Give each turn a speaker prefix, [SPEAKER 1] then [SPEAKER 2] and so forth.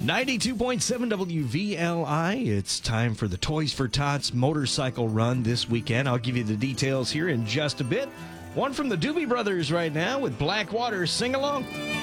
[SPEAKER 1] 92.7 WVLI. It's time for the Toys for Tots motorcycle run this weekend. I'll give you the details here in just a bit. One from the Doobie Brothers right now with Blackwater Sing Along.